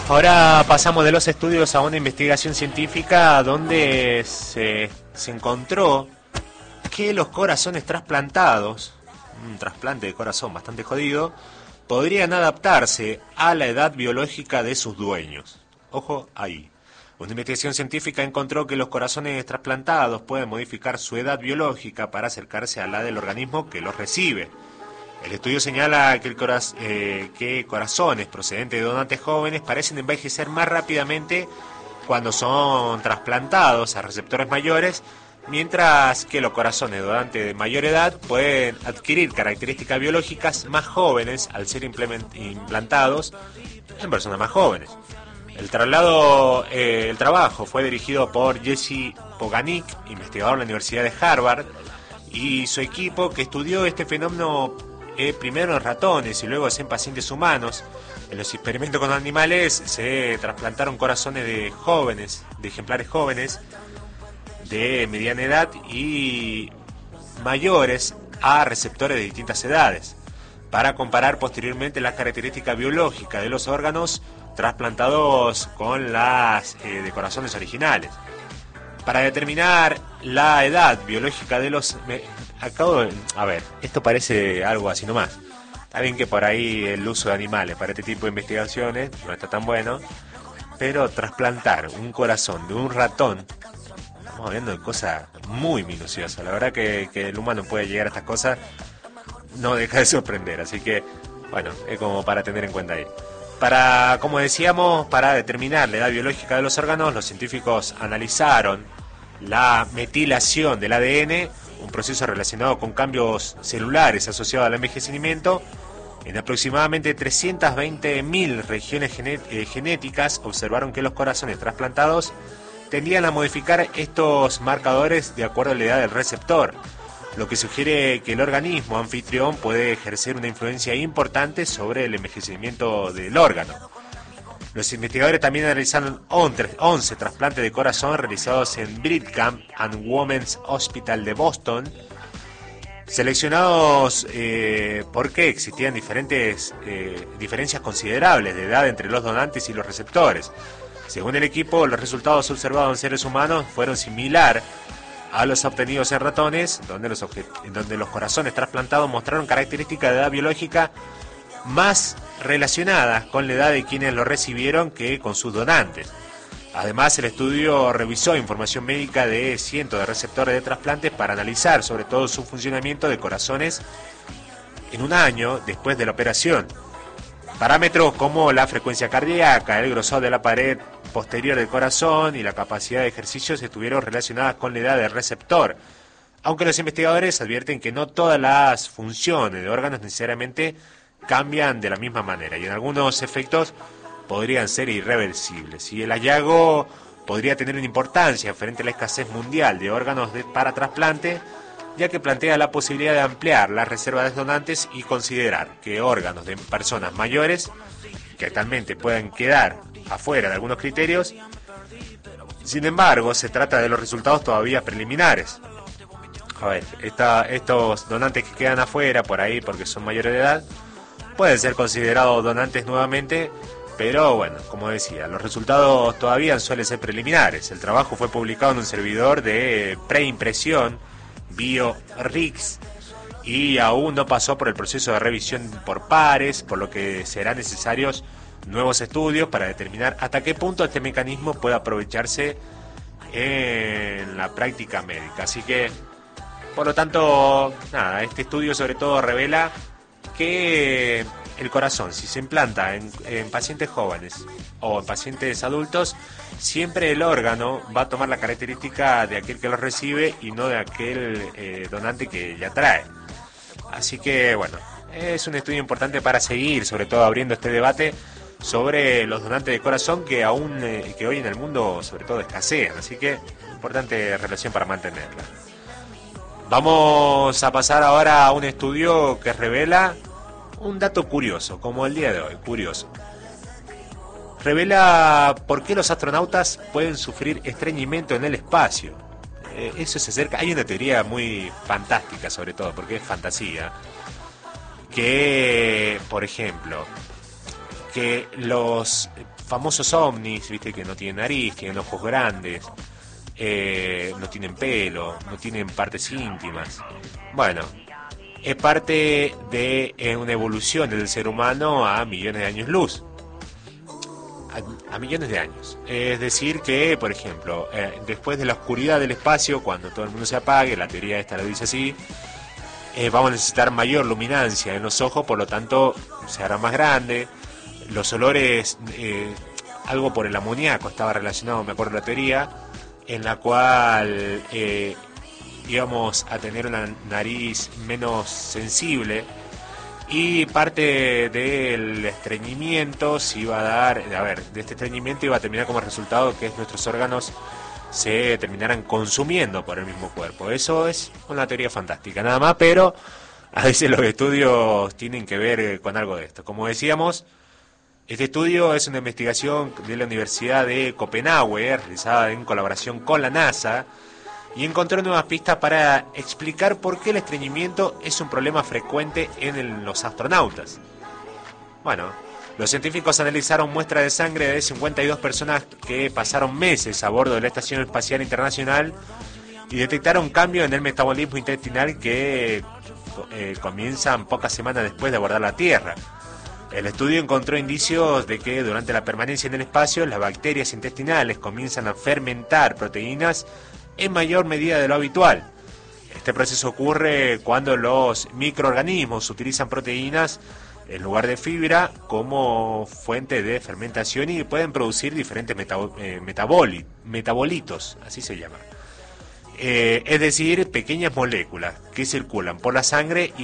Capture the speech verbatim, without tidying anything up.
Ahora pasamos de los estudios a una investigación científica donde se, se encontró que los corazones trasplantados, un trasplante de corazón bastante jodido, podrían adaptarse a la edad biológica de sus dueños. Ojo ahí. Una investigación científica encontró que los corazones trasplantados pueden modificar su edad biológica para acercarse a la del organismo que los recibe. El estudio señala que, el coraz eh, que corazones procedentes de donantes jóvenes parecen envejecer más rápidamente cuando son trasplantados a receptores mayores, mientras que los corazones de donantes de mayor edad pueden adquirir características biológicas más jóvenes al ser implantados en personas más jóvenes. El traslado, eh, el trabajo fue dirigido por Jesse Poganik, investigador de la Universidad de Harvard, y su equipo, que estudió este fenómeno eh, primero en ratones y luego en pacientes humanos. En los experimentos con animales se trasplantaron corazones de jóvenes, de ejemplares jóvenes, de mediana edad y mayores a receptores de distintas edades, para comparar posteriormente las características biológicas de los órganos trasplantados con las eh, de corazones originales. Para determinar la edad biológica de los... Me, acabo de... A ver, esto parece algo así nomás. Está bien que por ahí el uso de animales para este tipo de investigaciones no está tan bueno, pero trasplantar un corazón de un ratón, estamos hablando de cosas muy minuciosas. La verdad que, que el humano puede llegar a estas cosas, no deja de sorprender. Así que, bueno, es como para tener en cuenta ahí. Para, como decíamos, para determinar la edad biológica de los órganos, los científicos analizaron la metilación del A D N, un proceso relacionado con cambios celulares asociados al envejecimiento. En aproximadamente trescientas veinte mil regiones genet eh, genéticas observaron que los corazones trasplantados tendían a modificar estos marcadores de acuerdo a la edad del receptor, lo que sugiere que el organismo anfitrión puede ejercer una influencia importante sobre el envejecimiento del órgano. Los investigadores también analizaron once trasplantes de corazón realizados en Brigham and Women's Hospital de Boston, seleccionados eh, porque existían diferentes eh, diferencias considerables de edad entre los donantes y los receptores. Según el equipo, los resultados observados en seres humanos fueron similares a los obtenidos en ratones, donde los, donde los corazones trasplantados mostraron características de edad biológica más relacionadas con la edad de quienes lo recibieron que con sus donantes. Además, el estudio revisó información médica de cientos de receptores de trasplantes para analizar sobre todo su funcionamiento de corazones en un año después de la operación. Parámetros como la frecuencia cardíaca, el grosor de la pared posterior del corazón y la capacidad de ejercicios estuvieron relacionadas con la edad del receptor, aunque los investigadores advierten que no todas las funciones de órganos necesariamente cambian de la misma manera y en algunos efectos podrían ser irreversibles. Y el hallazgo podría tener una importancia frente a la escasez mundial de órganos de, para trasplante, ya que plantea la posibilidad de ampliar la reserva de donantes y considerar que órganos de personas mayores, que actualmente pueden quedar afuera de algunos criterios, sin embargo, se trata de los resultados todavía preliminares. A ver, esta, estos donantes que quedan afuera por ahí porque son mayores de edad, pueden ser considerados donantes nuevamente, pero bueno, como decía, los resultados todavía suelen ser preliminares. El trabajo fue publicado en un servidor de preimpresión BioRix y aún no pasó por el proceso de revisión por pares, por lo que serán necesarios nuevos estudios para determinar hasta qué punto este mecanismo puede aprovecharse en la práctica médica. Así que, por lo tanto, nada, este estudio sobre todo revela que el corazón, si se implanta en, en pacientes jóvenes o en pacientes adultos, siempre el órgano va a tomar la característica de aquel que lo recibe y no de aquel eh, donante que ya trae. Así que, bueno, es un estudio importante para seguir, sobre todo abriendo este debate sobre los donantes de corazón que aún, eh, que hoy en el mundo sobre todo escasean. Así que, importante relación para mantenerla. Vamos a pasar ahora a un estudio que revela un dato curioso, como el día de hoy, curioso. Revela por qué los astronautas pueden sufrir estreñimiento en el espacio. Eh, eso se acerca. Hay una teoría muy fantástica, sobre todo, porque es fantasía. Que, por ejemplo, que los famosos ovnis, viste, que no tienen nariz, tienen ojos grandes, eh, no tienen pelo, no tienen partes íntimas. Bueno, es parte de eh, una evolución del ser humano a millones de años luz. A, a millones de años. Es decir que, por ejemplo, eh, después de la oscuridad del espacio, cuando todo el mundo se apague, la teoría esta lo dice así, eh, vamos a necesitar mayor luminancia en los ojos, por lo tanto se hará más grande. Los olores, eh, algo por el amoníaco estaba relacionado, me acuerdo la teoría, en la cual eh, íbamos a tener una nariz menos sensible, y parte del estreñimiento se iba a dar, a ver, de este estreñimiento iba a terminar como resultado que nuestros órganos se terminaran consumiendo por el mismo cuerpo. Eso es una teoría fantástica, nada más, pero a veces los estudios tienen que ver con algo de esto. Como decíamos, este estudio es una investigación de la Universidad de Copenhague, realizada en colaboración con la NASA, y encontró nuevas pistas para explicar por qué el estreñimiento es un problema frecuente en el, los astronautas. Bueno, los científicos analizaron muestras de sangre de cincuenta y dos personas que pasaron meses a bordo de la Estación Espacial Internacional y detectaron cambios en el metabolismo intestinal que eh, comienzan pocas semanas después de abordar la Tierra. El estudio encontró indicios de que durante la permanencia en el espacio las bacterias intestinales comienzan a fermentar proteínas en mayor medida de lo habitual. Este proceso ocurre cuando los microorganismos utilizan proteínas en lugar de fibra como fuente de fermentación y pueden producir diferentes metab- eh, metaboli- metabolitos, así se llama. Eh, es decir, pequeñas moléculas que circulan por la sangre y